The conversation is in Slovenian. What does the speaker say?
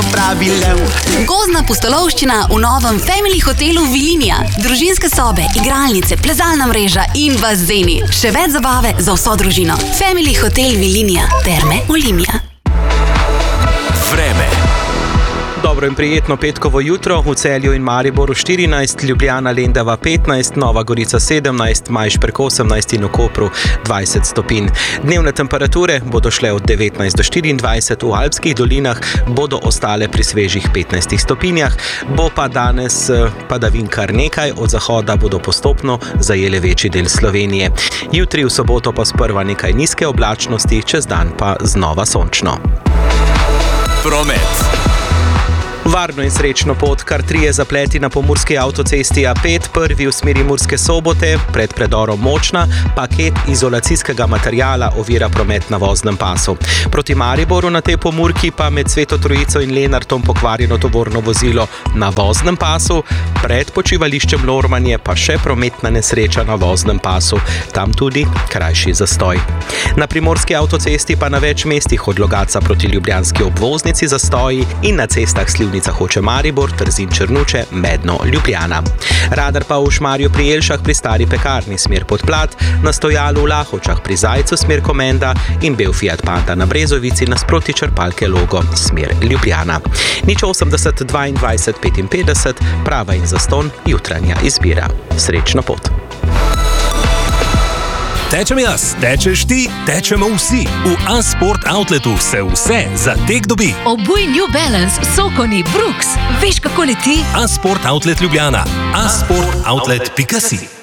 popravile. Gozdna pustolovščina v novem Family hotelu Vilinija. Družinske sobe, igralnice, plezalna mreža in bazeni. Še več zabave za vso družino. Family hotel Vilinija. Terme Olimia. Vreme. Dobro in prijetno petkovo jutro, v Celju in Mariboru 14, Ljubljana, Lendava 15, Nova Gorica 17, Majšperk 18 in v Kopru 20 stopinj. Dnevne temperature bodo šle od 19 do 24, v Alpskih dolinah bodo ostale pri svežih 15 stopinjah, bo pa danes padavin kar nekaj, od zahoda bodo postopno zajele večji del Slovenije. Jutri v soboto pa sprva nekaj nizke oblačnosti, čez dan pa znova sončno. Promet. Varno in srečno pot, kar 3 zapleti na pomurski avtocesti A5, prvi v smeri Murske Sobote, pred predorom Močna, paket izolacijskega materiala ovira promet na voznem pasu. Proti Mariboru na tej pomurki pa med Sveto Trojico in Lenartom pokvarjeno tovorno vozilo na voznem pasu, pred počivališčem Lormanje pa še prometna nesreča na voznem pasu, tam tudi krajši zastoj. Na primorski avtocesti pa na več mestih od Logatca proti ljubljanski obvoznici zastoji in na cestah Slivnica Hoče Maribor, Trzin Črnuče, Medno, Ljubljana. Radar pa v Šmarju pri Jelšah pri Stari pekarni smer Podplat, na Stojalu v Lahočah pri Zajcu smer Komenda in bel Fiat Panda na Brezovici nasproti črpalke Logo smer Ljubljana. 080 22 55, prava in zastonj, jutranja izbira. Srečno pot! Tečem jaz, tečeš ti, tečemo vsi. V A-Sport Outletu se vse za tek dobi. Obuj New Balance, Sokoni, Brooks. Veš, kako leti? A-Sport Outlet Ljubljana. asportoutlet.si